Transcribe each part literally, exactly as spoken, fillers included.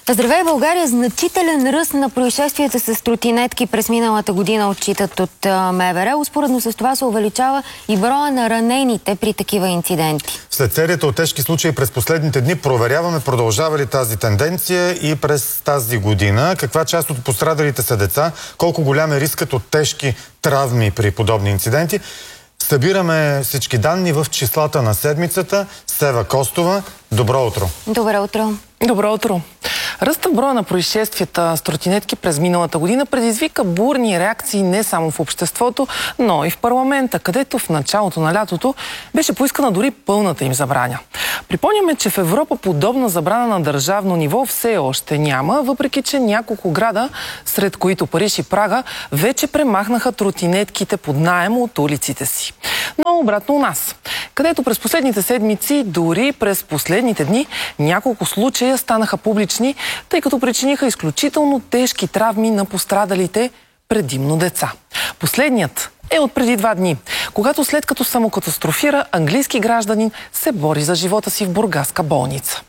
Здравей, България! Значителен ръст на происшествията с тротинетки през миналата година отчитат от МВР. Успоредно с това се увеличава и броя на ранените при такива инциденти. След серията от тежки случаи през последните дни проверяваме продължава ли тази тенденция и през тази година. Каква част от пострадалите са деца? Колко голям е рискът от тежки травми при подобни инциденти? Събираме всички данни в числата на седмицата. Сева Костова, добро утро! Добро утро! Добро утро! Ръстът в броя на происшествията с тротинетки през миналата година предизвика бурни реакции не само в обществото, но и в парламента, където в началото на лятото беше поискана дори пълната им забрана. Припомняме, че в Европа подобна забрана на държавно ниво все още няма, въпреки че няколко града, сред които Париж и Прага, вече премахнаха тротинетките под наем от улиците си. Но обратно у нас, където през последните седмици, дори през последните дни, няколко случая станаха публични, тъй като причиниха изключително тежки травми на пострадалите, предимно деца. Последният е от преди два дни, когато след като самокатастрофира, английски гражданин се бори за живота си в бургаска болница.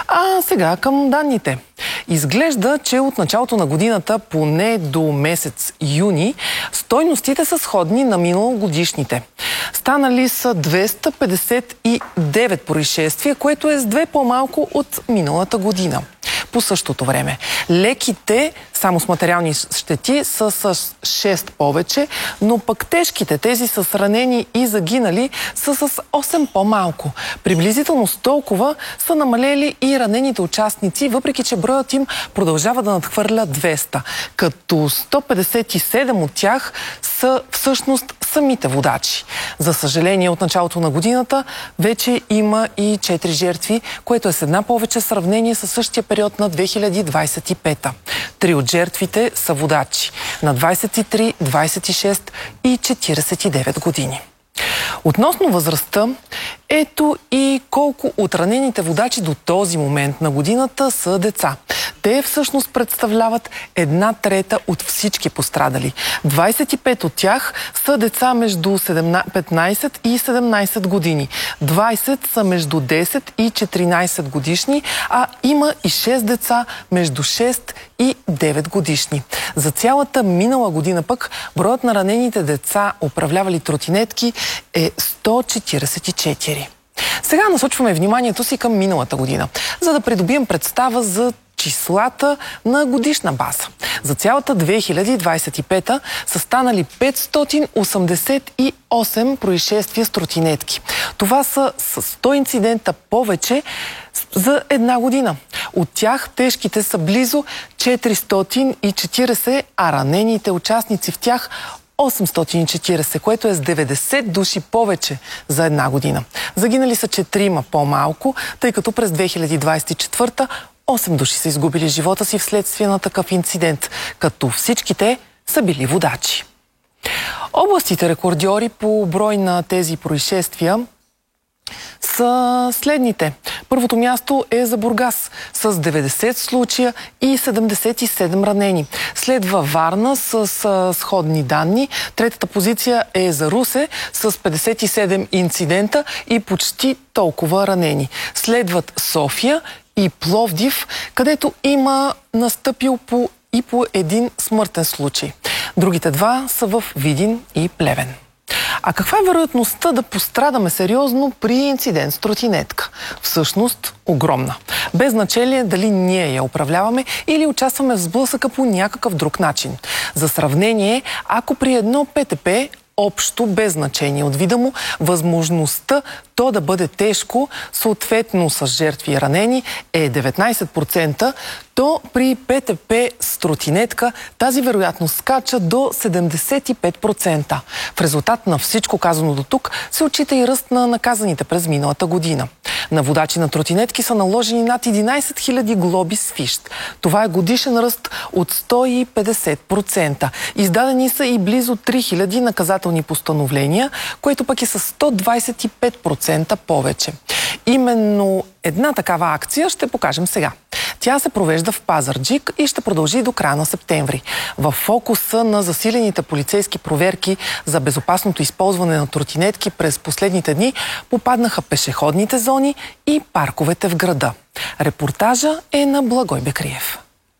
А сега към данните. Изглежда, че от началото на годината, поне до месец юни, стойностите са сходни на миналогодишните. Станали са двеста петдесет и девет происшествия, което е с две по-малко от миналата година. По същото време, леките, само с материални щети, са с шест повече, но пък тежките, тези с ранени и загинали, са с осем по-малко. Приблизително с толкова са намалели и ранените участници, въпреки че броят им продължава да надхвърля двеста, като сто петдесет и седем от тях са всъщност самите водачи. За съжаление, от началото на годината вече има и четири жертви, което е с една повече в сравнение с същия период на две хиляди двадесет и пета. Три от жертвите са водачи на двадесет и три, двадесет и шест и четиридесет и девет години. Относно възрастта, ето и колко от ранените водачи до този момент на годината са деца. Те всъщност представляват една трета от всички пострадали. двадесет и пет от тях са деца между петнадесет и седемнадесет години. двадесет са между десет и четиринадесет годишни, а има и шест деца между шест и девет годишни. За цялата минала година пък броят на ранените деца, управлявали тротинетки, е сто четиридесет и четири. Сега насочваме вниманието си към миналата година, за да придобием представа за числата на годишна база. За цялата две хиляди двадесет и пета са станали петстотин осемдесет и осем происшествия с тротинетки. Това са сто инцидента повече за една година. От тях тежките са близо четиристотин и четиридесет, а ранените участници в тях осемстотин и четиридесет, което е с деветдесет души повече за една година. Загинали са четирима по-малко, тъй като през две хиляди двадесет и четвърта осем души са изгубили живота си вследствие на такъв инцидент, като всичките са били водачи. Областите рекордьори по брой на тези происшествия са следните. Първото място е за Бургас с деветдесет случая и седемдесет и седем ранени. Следва Варна с, с сходни данни. Третата позиция е за Русе с петдесет и седем инцидента и почти толкова ранени. Следват София и Пловдив, където има настъпил по и по един смъртен случай. Другите два са в Видин и Плевен. А каква е вероятността да пострадаме сериозно при инцидент с тротинетка? Всъщност огромна. Без значение дали ние я управляваме или участваме в сблъсъка по някакъв друг начин. За сравнение, ако при едно ПТП общо, без значение от вида му, възможността то да бъде тежко, съответно с жертви и ранени, е деветнадесет процента, то при ПТП с тротинетка тази вероятност скача до седемдесет и пет процента. В резултат на всичко казано до тук се отчита и ръст на наказаните през миналата година. На водачи на тротинетки са наложени над единадесет хиляди глоби с фищ. Това е годишен ръст от сто и петдесет процента. Издадени са и близо три хиляди наказателни постановления, което пък е с сто двадесет и пет процента повече. Именно една такава акция ще покажем сега. Тя се провежда в Пазарджик и ще продължи до края на септември. В фокуса на засилените полицейски проверки за безопасното използване на тротинетки през последните дни попаднаха пешеходните зони и парковете в града. Репортажа е на Благой Бекриев.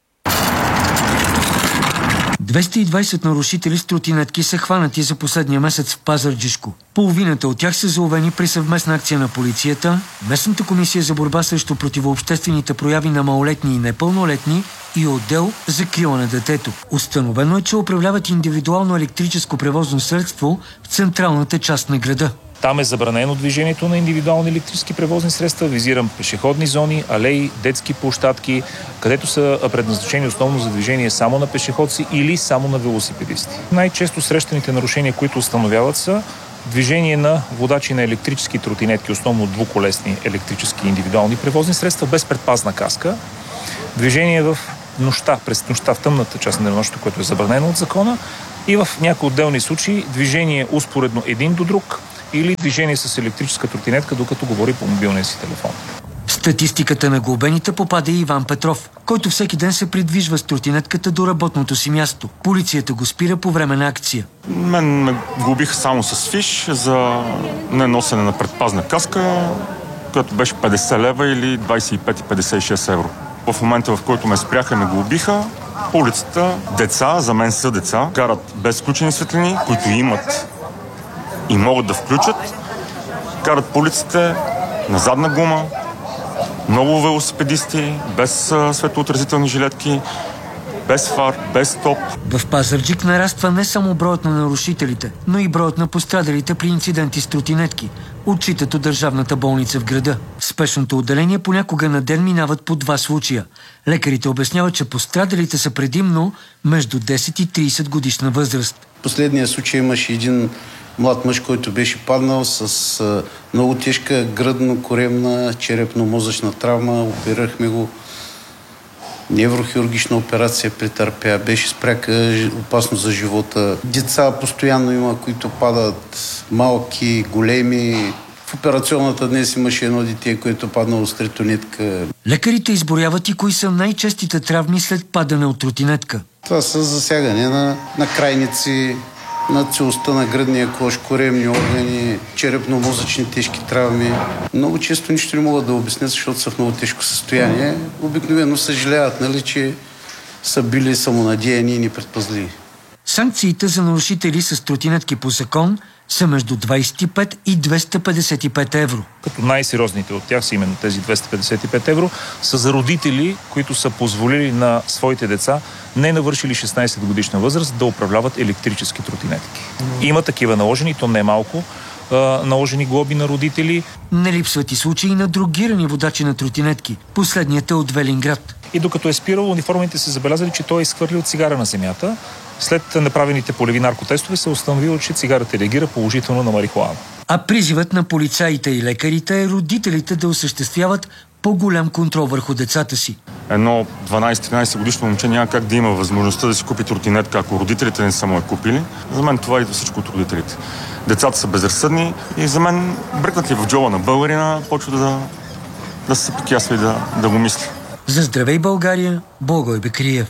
двеста и двайсет нарушители с тротинетки са хванати за последния месец в Пазарджишко. Половината от тях са заловени при съвместна акция на полицията, местната комисия за борба срещу противообществените прояви на малолетни и непълнолетни и отдел за закрила на детето. Установено е, че управляват индивидуално електрическо превозно средство в централната част на града. Там е забранено движението на индивидуални електрически превозни средства, визирам пешеходни зони, алеи, детски площадки, където са предназначени основно за движение само на пешеходци или само на велосипедисти. Най-често срещаните нарушения, които установяват, са движение на водачи на електрически тротинетки, основно двуколесни електрически индивидуални превозни средства, без предпазна каска, движение в нощта, през нощта в тъмната част на денонощието, което е забранено от закона, и в някои отделни случаи движение успоредно един до друг, или движение с електрическа тротинетка, докато говори по мобилния си телефон. В статистиката на глобените попада и Иван Петров, който всеки ден се придвижва с тротинетката до работното си място. Полицията го спира по време на акция. Мен ме глобиха само с фиш за неносене на предпазна каска, която беше петдесет лева или двайсет и пет и петдесет и шест евро. В момента, в който ме спряха и ме глобиха, по улицата деца, за мен са деца, карат без включени светлини, които имат и могат да включат, карат по улиците на задна гума, много велосипедисти, без светлоотразителни жилетки, без фар, без стоп. В Пазарджик нараства не само броят на нарушителите, но и броят на пострадалите при инциденти с тротинетки, отчитат от държавната болница в града. В спешното отделение понякога на ден минават по два случая. Лекарите обясняват, че пострадалите са предимно между десет и трийсет годишна възраст. В последния случай имаше един млад мъж, който беше паднал с а, много тежка гръдно-коремна черепно-мозъчна травма. Оперирахме го. Неврохирургична операция претърпя. Беше спряка опасно за живота. Деца постоянно има, които падат, малки, големи. В операционната днес имаше едно дете, което паднало с тротинетка. Лекарите изборяват и кои са най-честите травми след падане от тротинетка. Това са засягане на, на крайници, на целостта на гръдния кош, коремни органи, черепно-мозъчни тежки травми. Много често нищо не могат да обяснят, защото са в много тежко състояние. Обикновено съжаляват, нали, че са били самонадеяни и непредпазливи. Санкциите за нарушители с тротинетки по закон са между двайсет и пет и двеста петдесет и пет евро. Като най-сериозните от тях са именно тези двеста петдесет и пет евро, са за родители, които са позволили на своите деца, не навършили шестнайсет годишна възраст, да управляват електрически тротинетки. Има такива наложени, то не малко, наложени глоби на родители. Не липсват и случаи на дрогирани водачи на тротинетки. Последният е от Велинград. И докато е спирал, униформите се забелязали, че той е изхвърлил цигара на земята. След направените полеви наркотестове се установило, че цигарата реагира положително на марихуана. А призивът на полицаите и лекарите е родителите да осъществяват по-голям контрол върху децата си. Едно дванайсет-тринайсет годишно момче няма как да има възможността да си купи тротинетка, ако родителите не са му я купили. За мен това идва всичко от родителите. Децата са безразсъдни и за мен бръкнат ли в джоба на българина, почва да, да се покясва и да, да го мисли. За Здравей България, Благой Бекриев.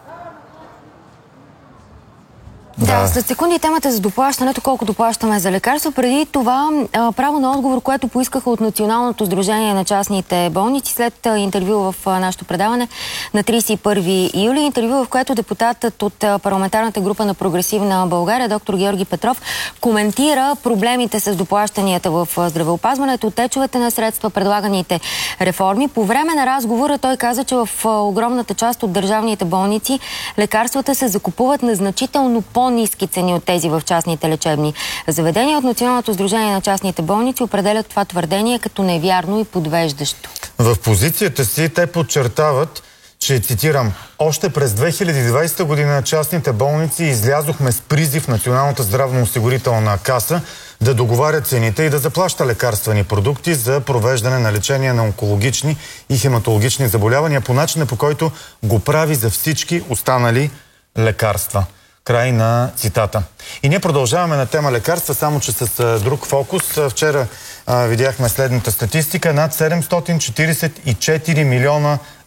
Да, да, след секунди темата за доплащането, колко доплащаме за лекарства. Преди това право на отговор, което поискаха от Националното сдружение на частните болници след интервю в нашето предаване на трийсет и първи юли. Интервю, в което депутатът от парламентарната група на Прогресивна България, доктор Георги Петров, коментира проблемите с доплащанията в здравеопазването, течовете на средства, предлаганите реформи. По време на разговора той каза, че в огромната част от държавните болници лекарствата се закупуват на значително по по-ниски цени от тези в частните лечебни заведения. От Националното сдружение на частните болници определят това твърдение като невярно и подвеждащо. В позицията си те подчертават, че, цитирам, още през две хиляди и двайсета година частните болници излязохме с призив Националната здравноосигурителна каса да договаря цените и да заплаща лекарствени продукти за провеждане на лечение на онкологични и хематологични заболявания по начина, по който го прави за всички останали лекарства. Край на цитата. И ние продължаваме на тема лекарства, само че с а, друг фокус. Вчера а, видяхме следната статистика. Над седемстотин четирийсет и четири милиона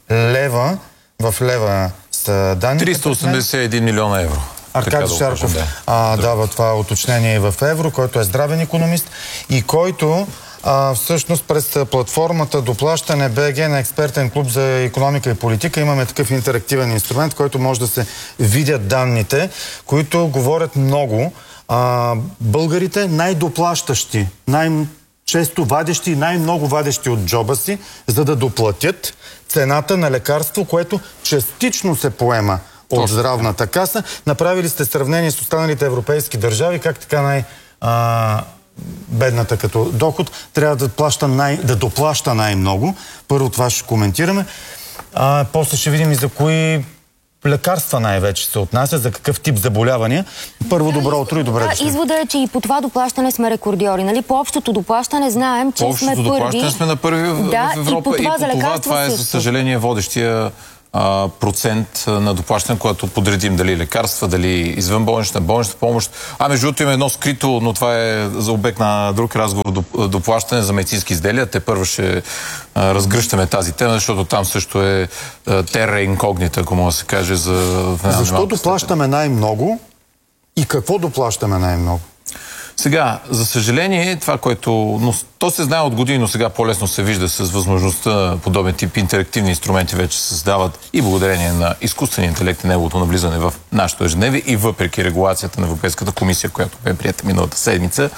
лева. В лева са данните. триста осемдесет и един милиона евро. Аркадий да Шарков да. а, дава това уточнение и в евро, който е здравен икономист и който а, всъщност през платформата Доплащане БГ на експертен клуб за икономика и политика имаме такъв интерактивен инструмент, който може да се видят данните, които говорят много. А, българите най-доплащащи, най-често вадещи и най-много вадещи от джоба си, за да доплатят цената на лекарство, което частично се поема от Точно. здравната каса. Направили сте сравнение с останалите европейски държави, как така най- а, бедната като доход трябва да, плаща най- да доплаща най-много. Първо това ще коментираме. А, после ще видим и за кои лекарства най-вече се отнася, за какъв тип заболявания. Първо, добро утро и добре да, дошли. Извода е, че и по това доплащане сме рекордьори. Нали? По общото доплащане знаем, че по сме първи. По общото доплащане сме на първи в, да, в Европа. И по това, и за по това, това е, за съжаление, водещия а, процент на доплащане, когато подредим дали лекарства, дали извънболнична, болнична помощ. А между другото има едно скрито, но това е за обект на друг разговор, доплащане за медицински изделия. Те първо ще а, разгръщаме тази тема, защото там също е терра инкогнита, ако може да се каже. За Защо доплащаме най-много и какво доплащаме най-много? Сега, за съжаление, това, което... Но, то се знае от години, но сега по-лесно се вижда с възможността подобен тип интерактивни инструменти вече се създават и благодарение на изкуствения интелект и неговото навлизане в нашето ежедневие и въпреки регулацията на Европейската комисия, която бе приета миналата седмица,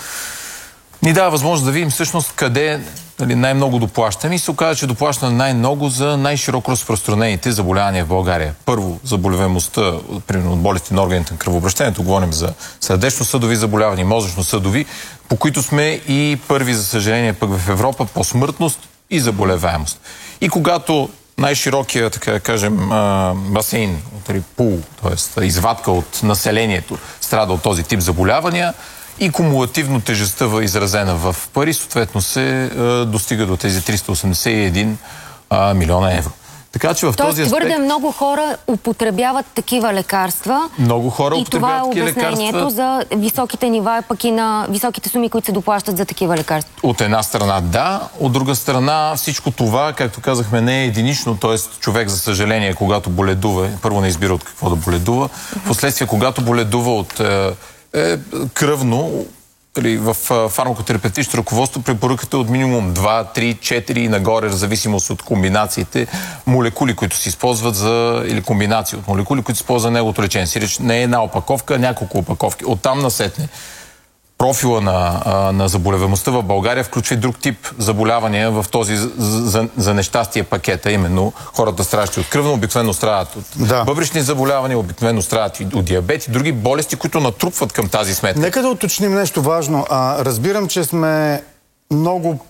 ни дава възможност да видим всъщност къде нали, най-много доплащаме и се оказа, че доплащаме най-много за най-широко разпространените заболявания в България. Първо, заболеваемостта, примерно от болести на органите на кръвообращението, говорим за сърдечно-съдови заболявания, мозъчно-съдови, по които сме и първи, за съжаление, пък в Европа по смъртност и заболеваемост. И когато най-широкия, така да кажем, басейн, пул, т.е. извадка от населението, страда от този тип заболявания, и кумулативно тежестта изразена в пари, съответно се е, достига до тези триста осемдесет и един а, милиона евро. Така че в Тоест, този аспект... твърде много хора употребяват такива лекарства. Много хора употребяват такива лекарства. И това е обяснението за високите нива, пък и на високите суми, които се доплащат за такива лекарства. От една страна да, от друга страна всичко това, както казахме, не е единично, т.е. човек, за съжаление, когато боледува, първо не избира от какво да боледува, впоследствие, когато боледува от е, е, кръвно, в фармакотерапевтично ръководство препоръката от минимум два, три, четири и нагоре, в зависимост от комбинациите молекули, които се използват за, или комбинации от молекули, които се използват за неговото лечение. Сиреч не е една опаковка, а няколко опаковки. Оттам насетне профила на, на заболеваемостта в България включва и друг тип заболявания в този за, за, за нещастие пакета. Именно хората страдащи от кръвно, обикновено страдат от да. бъбречни заболявания, обикновено страдат и от диабет и други болести, които натрупват към тази сметка. Нека да уточним нещо важно. А, разбирам, че сме много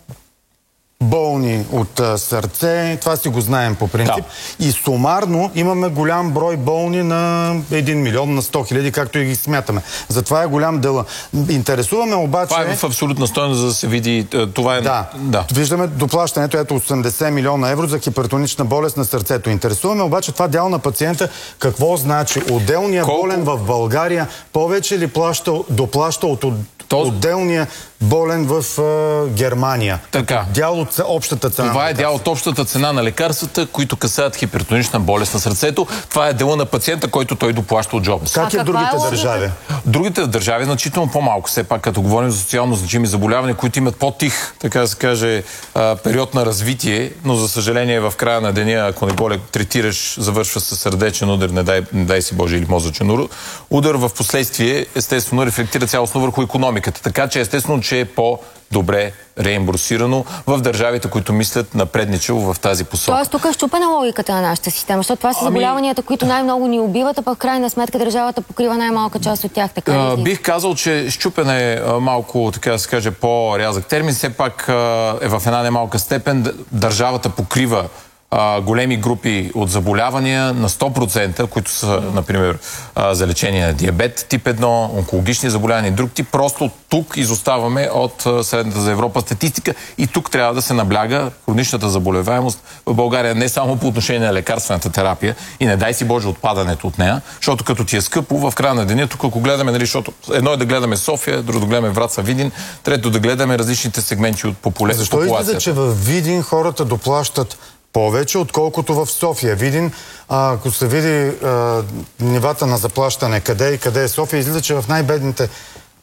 болни от а, сърце, това си го знаем по принцип. Да. И сумарно имаме голям брой болни на един милион, на сто хиляди, както и ги смятаме. Затова е голям дела. Интересуваме обаче... Това е в абсолютна стойност, за да се види... Това е... Да. да. Виждаме доплащането, ето осемдесет милиона евро за хипертонична болест на сърцето. Интересуваме обаче това дял на пациента. Какво значи? Отделният Колко... болен в България повече ли плаща, доплаща от Този... отделния болен в uh, Германия? Така. Дял от общата цена. Това е дял от общата цена на лекарствата, които касаят хипертонична болест на сърцето. Това е дела на пациента, който той доплаща от джоба си. Как е в другите е държави? Другите държави значително по-малко. Все пак, като говорим за социално значими заболявания, които имат по-тих, така да се каже, период на развитие, но за съжаление в края на деня, ако не го третираш, завършва с сърдечен удар, не дай, не дай си Боже, или мозъчен удар, в последствие естествено рефлектира цялостно върху икономиката. Така че естествено, че е по-добре реимбурсирано в държавите, които мислят напредничево в тази посока. Тоест тук е щупена логиката на нашата система, защото това са ами... заболяванията, които най-много ни убиват, а пък в крайна сметка държавата покрива най-малка част от тях. Така а, бих казал, че щупена е малко, така да се каже, по-рязък термин. Все пак е в една немалка степен държавата покрива Uh, големи групи от заболявания на сто процента, които са, например, uh, за лечение на диабет тип едно, онкологични заболявания и друг тип. Просто тук изоставаме от uh, средната за Европа статистика и тук трябва да се набляга хроничната заболеваемост в България не само по отношение на лекарствената терапия и не дай си Боже отпадането от нея, защото като ти е скъпо в края на деня, тук ако гледаме, нали, защото едно е да гледаме София, друго да гледаме Враца, Видин, трето да гледаме различните сегменти от популя... Защо популацията. Защо излиза, че във Видин хората доплащат повече, отколкото в София. Видин, а, ако се види а, нивата на заплащане, къде и къде е София, излиза, че в най-бедните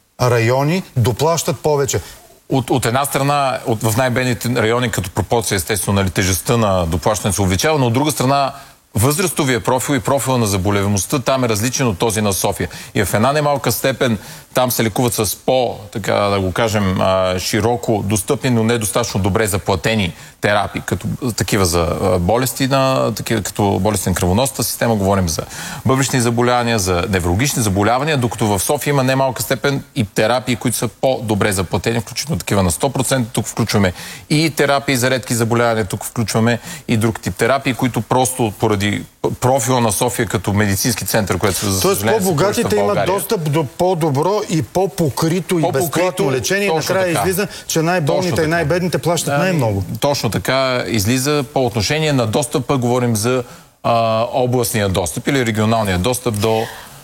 райони доплащат повече. От, от една страна, от, в най-бедните райони като пропорция, естествено, нали, тежестта на доплащане се увеличава, но от друга страна възрастовия профил и профила на заболеваемостта там е различен от този на София. И в една немалка степен там се лекуват с по, така да го кажем, широко достъпни, но недостатъчно добре заплатени терапии, като такива за болести на, такива като болести на кръвоносната система, говорим за бъбречни заболявания, за неврологични заболявания, докато в София има немалка степен и терапии, които са по-добре заплатени, включително такива на сто процента. Тук включваме и терапии за редки заболявания, тук включваме и друг тип терапии, които просто поради профила на София като медицински център, което се Тоест по-богатите имат достъп до по-добро и по-покрито и безплатно лечение. Накрая така излиза, че най-болните и най-бедните плащат да, най-много. Точно така излиза. По отношение на достъпа говорим за а, областния достъп или регионалния достъп до,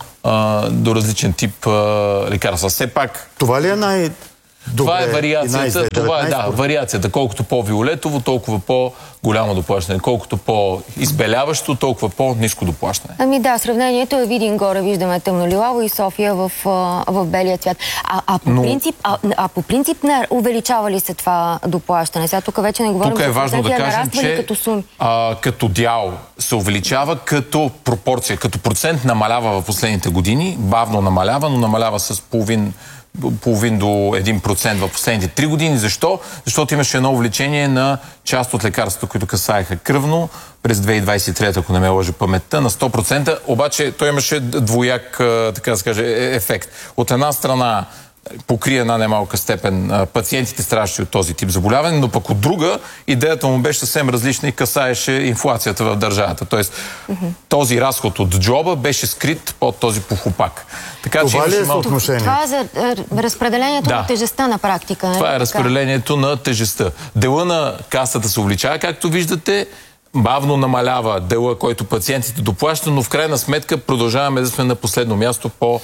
а, до различен тип а, лекарства. Все пак... Това ли е най- Добре, това е вариацията. Това е, да, вариацията. Колкото по-виолетово, толкова по-голямо доплащане. Колкото по-избеляващо, толкова по-ниско доплащане. Ами да, сравнението е Видин горе, виждаме тъмнолилаво и София в, в белия цвят. А, а, по, Но... принцип, а, а по принцип не увеличава ли се това доплащане? Сега тук вече не говорим тук е за важно да кажем, че като суми. А, като дял се увеличава, като пропорция, като процент намалява в последните години. Бавно намалява, но намалява с половин половин до един процент в последните три години. Защо? Защото имаше едно увеличение на част от лекарствата, които касаеха кръвно през две хиляди двадесет и трета, ако не ме лъжи паметта, на сто процента. Обаче той имаше двояк, така да се каже, ефект. От една страна покрие една немалка степен пациентите, страдащи от този тип заболяване, но пък от друга идеята му беше съвсем различна и касаеше инфлацията в държавата. Тоест mm-hmm. този разход от джоба беше скрит под този похлупак. Така, това ли е съотношение? Това е за разпределението да. на тежестта на практика. Не? Това е разпределението на тежестта. Дела на касата се увеличава, както виждате, бавно намалява дела, който пациентите доплащат, но в крайна сметка продължаваме да сме на последно място по...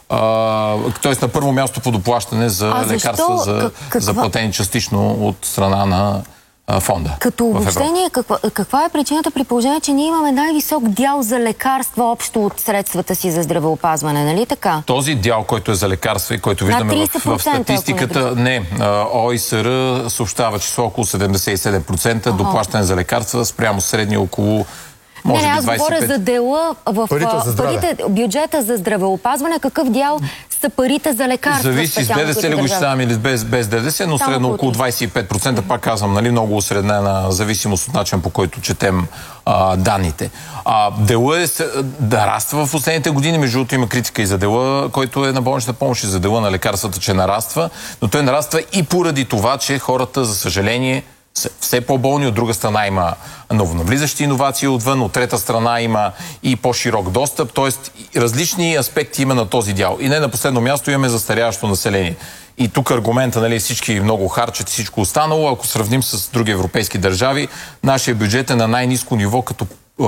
т.е. на първо място по доплащане за а лекарства, за как, заплатени частично от страна на а, фонда. Като обобщение, каква, каква е причината при положение, че ние имаме най-висок дял за лекарства общо от средствата си за здравеопазване, нали така? Този дял, който е за лекарства и който виждаме в, в статистиката, не, не О И С Р съобщава число около седемдесет и седем процента ага. доплащане за лекарства, спрямо средния около Може не, не, аз говоря за дела в парите, за парите, бюджета за здравеопазване. Какъв дял са парите за лекарства? Зависи с ДДС ли го изчислявам или без, без ДДС, но средно около двадесет и пет процента, пак казвам, нали, много осреднена зависимост от начин, по който четем а, данните. А, дела е да раства в последните години, между другото има критика и за дела, който е на болнична помощ и за дела на лекарствата, че нараства, но той нараства и поради това, че хората, за съжаление, все по-болни, от друга страна има новонавлизащи иновации отвън, от трета страна има и по-широк достъп, т.е. различни аспекти има на този дял. И не на последно място имаме застаряващо население. И тук аргумента, нали, всички много харчат и всичко останало, ако сравним с други европейски държави, нашия бюджет е на най-ниско ниво, като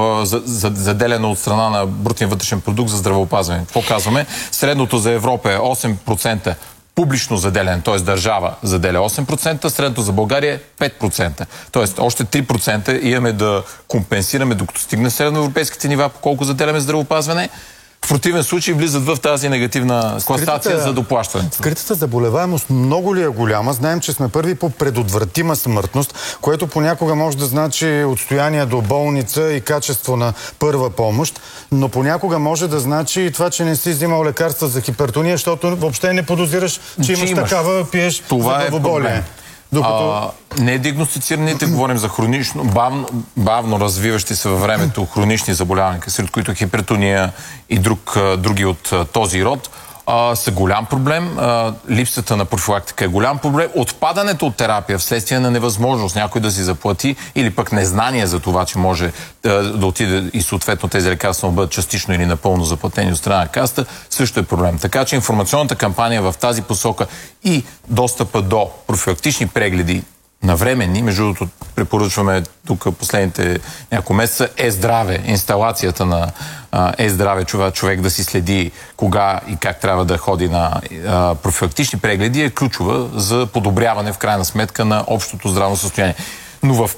заделено от страна на брутния вътрешен продукт за здравеопазване. Какво казваме? Средното за Европа е осем процента публично заделен, т.е. държава заделя осем процента, средното за България е пет процента. Т.е. още три процента имаме да компенсираме, докато стигне средноевропейските нива, по колко заделяме здравеопазване. В противен случай влизат в тази негативна класация за доплащането. Скритата заболеваемост много ли е голяма? Знаем, че сме първи по предотвратима смъртност, което понякога може да значи отстояние до болница и качество на първа помощ, но понякога може да значи и това, че не си взимал лекарства за хипертония, защото въобще не подозираш, че, че имаш, имаш такава, пиеш това за главоболие. Докато... А, недиагностицираните, говорим за хронично, бавно, бавно развиващи се във времето хронични заболявания, сред които хипертония и друг, други от този род, а, са голям проблем. А, липсата на профилактика е голям проблем. Отпадането от терапия вследствие на невъзможност някой да си заплати или пък незнание за това, че може а, да отиде и съответно тези лекарства бъдат частично или напълно заплатени от страна на касата, също е проблем. Така че информационната кампания в тази посока и достъпа до профилактични прегледи навременни, между другото препоръчваме тук последните няколко месеца е-здраве, инсталацията на е-здраве, човек, човек да си следи кога и как трябва да ходи на а, профилактични прегледи, е ключова за подобряване в крайна сметка на общото здравно състояние. Но в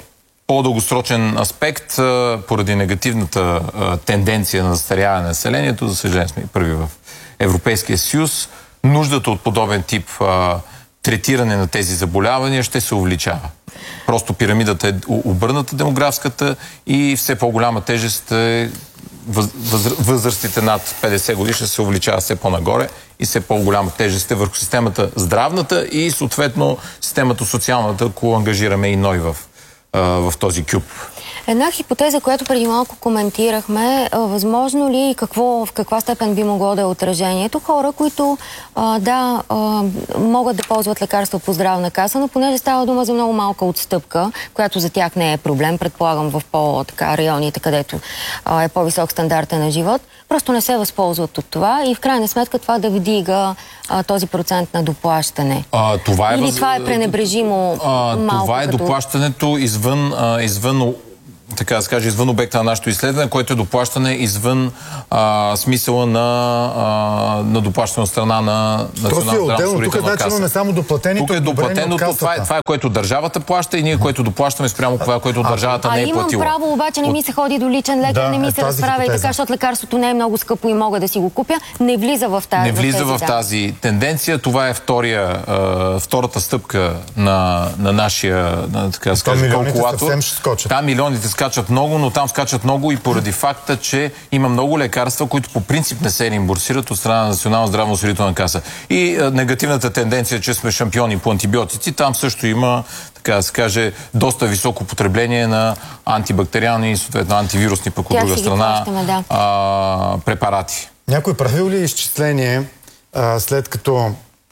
по-дългосрочен аспект, поради негативната тенденция на застаряване на населението, за съжаление сме първи в Европейския съюз, нуждата от подобен тип а, третиране на тези заболявания ще се увеличава. Просто пирамидата е обърната демографската и все по-голяма тежест е въз, въз, възрастите над петдесет годишни се увеличава все по-нагоре и все по-голяма тежест е върху системата здравната и съответно системата социалната, ако ангажираме и ной в, а, в този кюб. Една хипотеза, която преди малко коментирахме, възможно ли и какво, в каква степен би могло да е отражението? Хора, които а, да, а, могат да ползват лекарства по здравна каса, но понеже става дума за много малка отстъпка, която за тях не е проблем, предполагам в по-районите, където а, е по-висок стандарта на живот, просто не се възползват от това и в крайна сметка това да вдига а, този процент на доплащане. А, това е Или въз... това е пренебрежимо а, малко? Това е като... доплащането извън, а, извън така да се каже, извън обекта на нашето изследване, което е доплащане извън а, смисъла на, а, на доплащане от страна на Националната здравноосигурителна каса. Тук е само доплатеното. Тук е доплатеното, това е, това е което държавата плаща и ние, което доплащаме спрямо това, което а, държавата а, не е платила. А имам право, обаче не ми се ходи до личен лекар, да, не ми се разправя и така, защото лекарството не е много скъпо и мога да си го купя. Не влиза в тази Не влиза в, в тази тенденция. Това е втория, а, втората стъпка на, на нашия, на, така да кажа, калкулатор. Там милионите скачат много, но там скачат много и поради факта, че има много лекарства, които по принцип не се реимбурсират от страна на Национална здравноосигурителна каса. И а, негативната тенденция, че сме шампиони по антибиотици, там също има, така да се каже, доста високо потребление на антибактериални и съответно антивирусни, пък от друга страна да. а, препарати. Някой правил ли изчисление, а, след като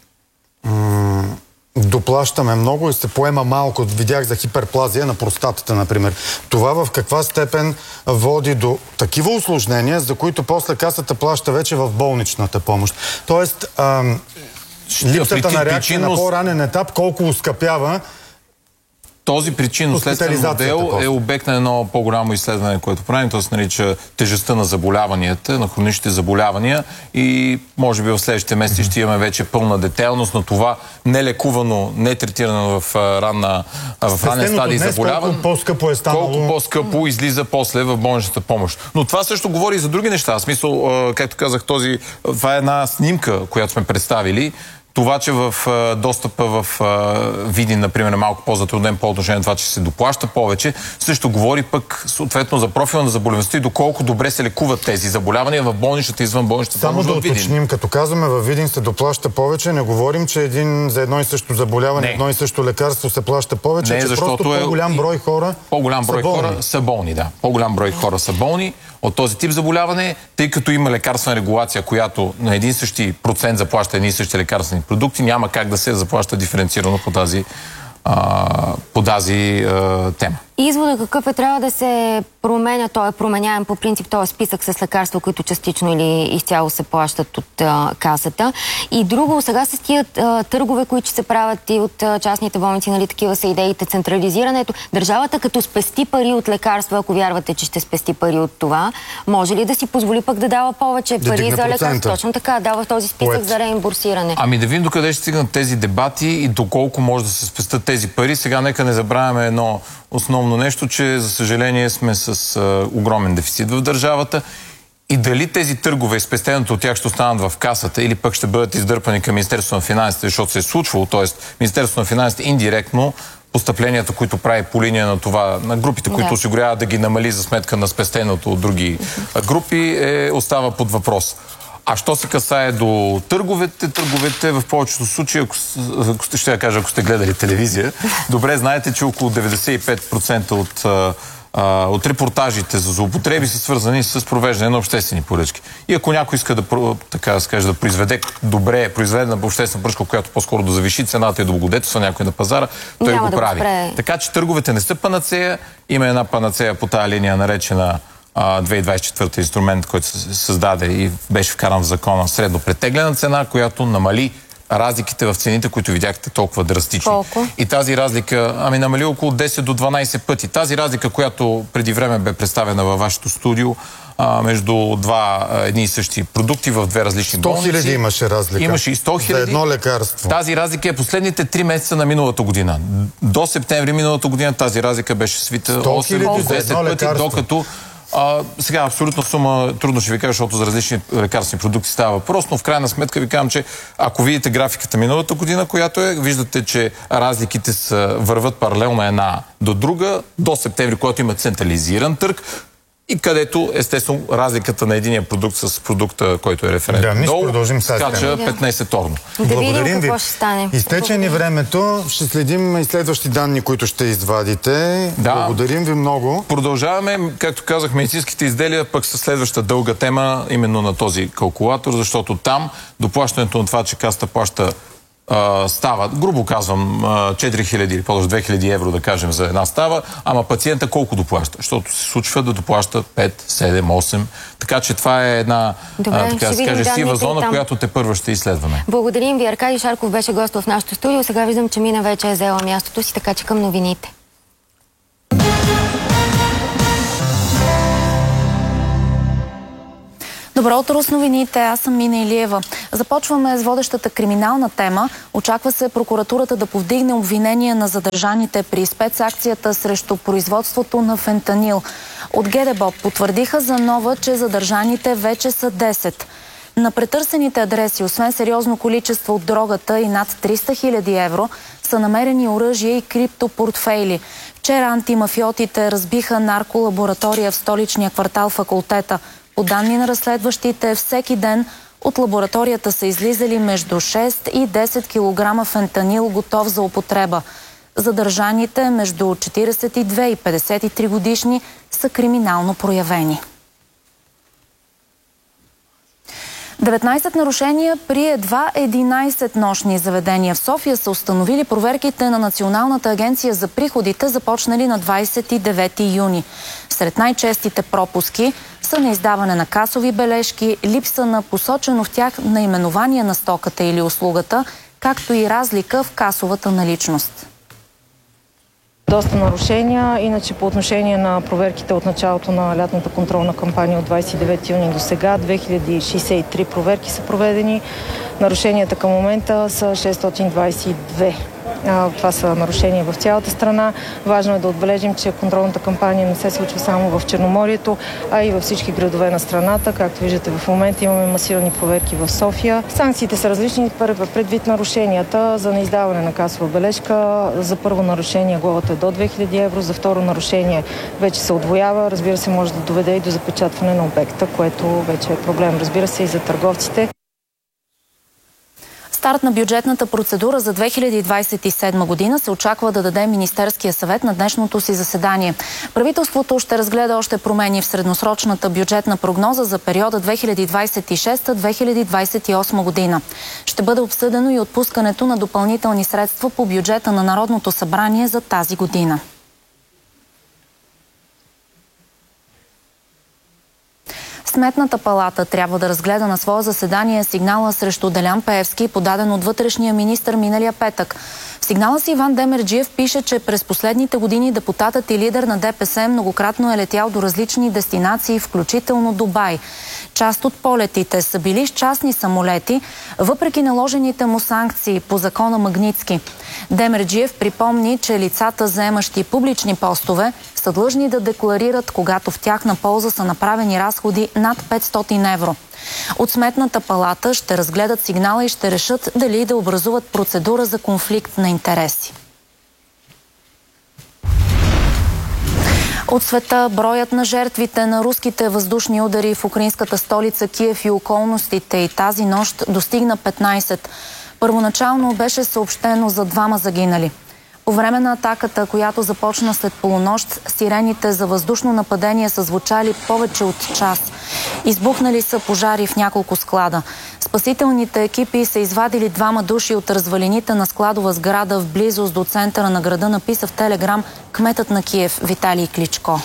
доплащаме много и се поема малко, видях за хиперплазия на простатата, например. Това в каква степен води до такива усложнения, за които после касата плаща вече в болничната помощ? Тоест, ам, липсата на реакция на по-ранен етап, колко ускъпява този причинно-следствен модел е обект на едно по-голямо изследване, което правим. То се нарича тежестта на заболяванията, на хроничните заболявания и може би в следващите месеци mm-hmm. ще имаме вече пълна детайлност на това нелекувано, нетретирано в ранна в ранен стадий заболяване. Колко по-скъпо е станало. Колко по-скъпо излиза после в болничната помощ. Но това също говори и за други неща. В смисъл, както казах, този, това е една снимка, която сме представили. Това, че в а, достъпа в а, Видин, например, е малко по-затруднен по отношение на това, че се доплаща повече, също говори пък съответно за профила на заболеваността и доколко добре се лекуват тези заболявания в болничната и извън болничната помощ. Само да уточним, като казваме във Видин се доплаща повече, не говорим, че един за едно и също заболяване, не. едно и също лекарство се плаща повече, не, че просто по-голям брой хора по-голям брой са болни. хора са болни, да. По-голям брой хора са болни от този тип заболяване, тъй като има лекарствена регулация, която на един същи процент заплаща едни и същи лекарствени продукти, няма как да се заплаща диференцирано по тази, а, по тази а, тема. Извода какъв е? Трябва да се променя, той е променяем по принцип този списък с лекарства, които частично или изцяло се плащат от а, касата. И друго, сега се стият а, търгове, които се правят и от а, частните болници, нали, такива са идеите, централизирането. Държавата като спести пари от лекарства, ако вярвате, че ще спести пари от това, може ли да си позволи пък да дава повече да пари за лекарства? Точно така, дава този списък Поет. за реимбурсиране. Ами да видим докъде ще стигнат тези дебати и доколко може да се спестят тези пари. Сега нека не забравяме едно основно нещо, че за съжаление сме с а, огромен дефицит в държавата и дали тези търгове и спестеното от тях ще останат в касата или пък ще бъдат издърпани към Министерството на финансите, защото се е случвало, т.е. Министерството на финансите индиректно постъпленията, които прави по линия на това, на групите, които да. осигуряват да ги намали за сметка на спестеното от други групи, е, остава под въпрос. А що се касае до търговете, търговете в повечето случаи, ако, ако сте, ще я кажа, ако сте гледали телевизия, добре знаете, че около деветдесет и пет процента от, а, от репортажите за злоупотреби са свързани с провеждане на обществени поръчки. И ако някой иска да, така да скаже, да произведе добре произведена обществена поръчка, която по-скоро да завиши цената и да благодетелства някой на пазара, той Няма го да прави. Го така че търговете не са панацея. Има една панацея по тая линия, наречена две хиляди двадесет и четвърта инструмент, който се създаде и беше вкаран в закона, средно претеглена цена, която намали разликите в цените, които видяхте толкова драстични. Колко? И тази разлика, ами намали около десет до дванадесет пъти. Тази разлика, която преди време бе представена във вашето студио, а, между два а, едни и същи продукти в две различни болници. сто хиляди имаше разлика. Имаше и сто хиляди. За едно лекарство. Тази разлика е последните три месеца на миналата година. До септември миналата година тази разлика беше свита осем до десет пъти, докато А, сега абсолютно сума трудно ще ви кажа, защото за различни лекарствени продукти става въпрос, но в крайна сметка ви казвам, че ако видите графиката миналата година, която е, виждате, че разликите са, върват паралелно една до друга, до септември, когато има централизиран търг, и където, естествено, разликата на единия продукт с продукта, който е референтен да, долу, продължим скача петнайсеторно. Да Благодарим видим ви. какво ще стане. Изтече ни времето. Ще следим и следващи данни, които ще извадите. Да. Благодарим ви много. Продължаваме, както казах, медицинските изделия, пък със следваща дълга тема, именно на този калкулатор, защото там доплащането на това, че Касата плаща Uh, става, грубо казвам, uh, четири хиляди или по-дължи две хиляди евро, да кажем, за една става, ама пациента колко доплаща? Защото се случва да доплаща пет, седем, осем. Така че това е една, Добре, uh, така да се каже, сива зона, която те първа ще изследваме. Благодарим ви. Аркадий Шарков беше гост в нашото студио. Сега виждам, че Мина вече е взела мястото си, така че към новините. Добро утро с новините. Аз съм Мина Илиева. Започваме с водещата криминална тема. Очаква се прокуратурата да повдигне обвинения на задържаните при спецакцията срещу производството на фентанил. От ГДБОП потвърдиха за Нова, че задържаните вече са десет. На претърсените адреси, освен сериозно количество от дрогата и над триста хиляди евро, са намерени оръжие и криптопортфейли. Вчера антимафиотите разбиха нарколаборатория в столичния квартал Факултета. По данни на разследващите, всеки ден от лабораторията са излизали между шест и десет килограма фентанил, готов за употреба. Задържаните между четиридесет и две и петдесет и три годишни са криминално проявени. деветнайсет нарушения при едва единайсет нощни заведения в София са установили проверките на Националната агенция за приходите, започнали на двайсет и девети юни. Сред най-честите пропуски са неиздаване на касови бележки, липса на посочено в тях наименование на стоката или услугата, както и разлика в касовата наличност. Доста нарушения, иначе по отношение на проверките от началото на лятната контролна кампания от двайсет и девети юни до сега, две хиляди шейсет и три проверки са проведени. Нарушенията към момента са шестстотин двайсет и две. Това са нарушения в цялата страна. Важно е да отбележим, че контролната кампания не се случва само в Черноморието, а и във всички градове на страната. Както виждате, в момента имаме масирани проверки в София. Санкциите са различни предвид нарушенията. За неиздаване на касова бележка, за първо нарушение глобата е до две хиляди евро, за второ нарушение вече се удвоява. Разбира се, може да доведе и до запечатване на обекта, което вече е проблем, разбира се, и за търговците. Старт на бюджетната процедура за две хиляди двайсет и седма година се очаква да даде Министерския съвет на днешното си заседание. Правителството ще разгледа още промени в средносрочната бюджетна прогноза за периода две хиляди двайсет и шеста - две хиляди двайсет и осма година. Ще бъде обсъдено и отпускането на допълнителни средства по бюджета на Народното събрание за тази година. Сметната палата трябва да разгледа на свое заседание сигнала срещу Делян Пеевски, подаден от вътрешния министър миналия петък. В сигнала си Иван Демерджиев пише, че през последните години депутатът и лидер на ДПС многократно е летял до различни дестинации, включително Дубай. Част от полетите са били с частни самолети, въпреки наложените му санкции по закона Магнитски. Демерджиев припомни, че лицата, заемащи публични постове, са длъжни да декларират, когато в тяхна полза са направени разходи над петстотин евро. От Сметната палата ще разгледат сигнала и ще решат дали да образуват процедура за конфликт на интереси. От света броят на жертвите на руските въздушни удари в украинската столица Киев и околностите и тази нощ достигна петнайсет. Първоначално беше съобщено за двама загинали. По време на атаката, която започна след полунощ, сирените за въздушно нападение са звучали повече от час. Избухнали са пожари в няколко склада. Спасителните екипи са извадили двама души от развалините на складова сграда в близост до центъра на града, написа в Телеграм кметът на Киев Виталий Кличко.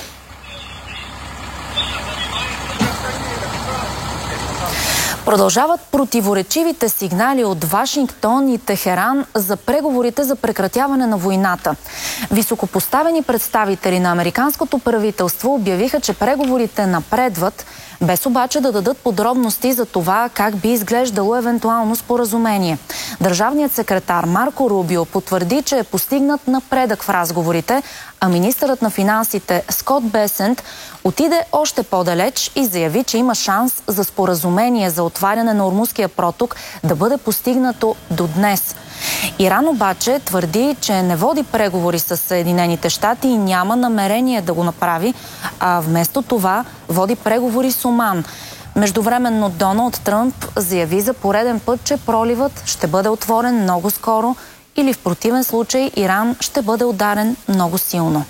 Продължават противоречивите сигнали от Вашингтон и Техеран за преговорите за прекратяване на войната. Високопоставени представители на американското правителство обявиха, че преговорите напредват, без обаче да дадат подробности за това как би изглеждало евентуално споразумение. Държавният секретар Марко Рубио потвърди, че е постигнат напредък в разговорите, а министърът на финансите Скот Бесент отиде още по-далеч и заяви, че има шанс за споразумение за отваряне на Ормузския проток да бъде постигнато до днес. Иран обаче твърди, че не води преговори с Съединените щати и няма намерение да го направи, а вместо това води преговори с Оман. Междувременно Доналд Тръмп заяви за пореден път, че проливът ще бъде отворен много скоро или в противен случай Иран ще бъде ударен много силно.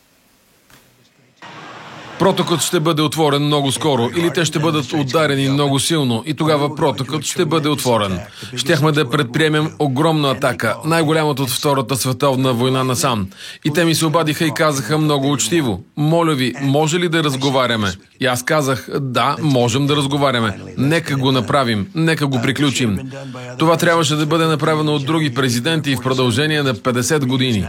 Протокът ще бъде отворен много скоро или те ще бъдат ударени много силно и тогава протокът ще бъде отворен. Щяхме да предприемем огромна атака, най-голямата от Втората световна война насам. И те ми се обадиха и казаха много учтиво: моля ви, може ли да разговаряме? И аз казах: да, можем да разговаряме. Нека го направим, нека го приключим. Това трябваше да бъде направено от други президенти в продължение на петдесет години.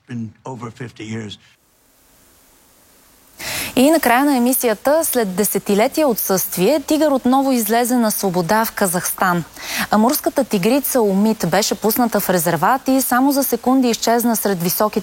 И накрая на емисията, след десетилетия отсъствие, тигър отново излезе на свобода в Казахстан. Амурската тигрица Умит беше пусната в резерват и само за секунди изчезна сред високите